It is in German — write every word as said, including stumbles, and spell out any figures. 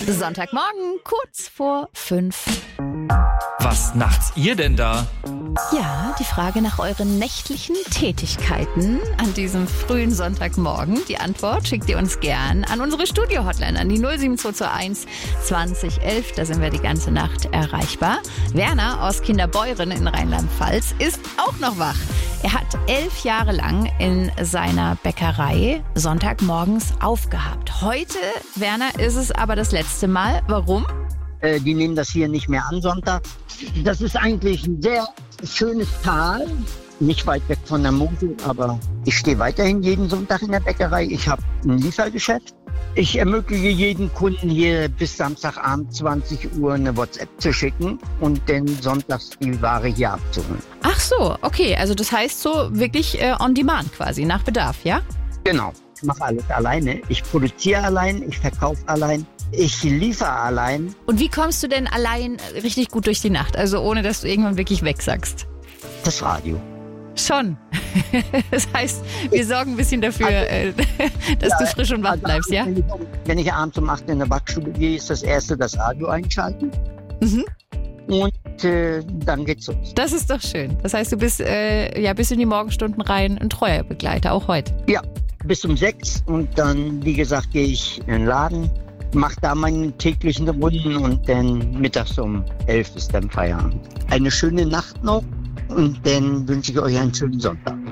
Sonntagmorgen, kurz vor fünf. Was nachts ihr denn da? Ja, die Frage nach euren nächtlichen Tätigkeiten an diesem frühen Sonntagmorgen. Die Antwort schickt ihr uns gern an unsere Studio-Hotline, an die null sieben zwei zwei eins zwanzig elf. Da sind wir die ganze Nacht erreichbar. Werner aus Kinderbeuren in Rheinland-Pfalz ist auch noch wach. Er hat elf Jahre lang in seiner Bäckerei Sonntagmorgens aufgehabt. Heute, Werner, ist es aber das letzte Mal. Warum? Äh, die nehmen das hier nicht mehr an Sonntag. Das ist eigentlich ein sehr schönes Tal, nicht weit weg von der Mosel, aber ich stehe weiterhin jeden Sonntag in der Bäckerei. Ich habe ein Liefergeschäft. Ich ermögliche jedem Kunden hier bis Samstagabend zwanzig Uhr eine WhatsApp zu schicken und dann sonntags die Ware hier abzuholen. Ach so, okay. Also das heißt so wirklich äh, on demand quasi, nach Bedarf, ja? Genau. Ich mache alles alleine. Ich produziere allein, ich verkaufe allein. Ich liefere allein. Und wie kommst du denn allein richtig gut durch die Nacht? Also ohne, dass du irgendwann wirklich wegsackst? Das Radio. Schon. Das heißt, wir sorgen ein bisschen dafür, also, dass ja, du frisch und wach also, bleibst, ja? Wenn ich, wenn ich abends um acht in der Backstube gehe, ist das erste das Radio einschalten. Mhm. Und äh, dann geht's los. Das ist doch schön. Das heißt, du bist äh, ja bis in die Morgenstunden rein ein treuer Begleiter, auch heute. Ja, bis um sechs und dann, wie gesagt, gehe ich in den Laden, mache da meine täglichen Runden und dann mittags um elf ist dann Feierabend. Eine schöne Nacht noch und dann wünsche ich euch einen schönen Sonntag.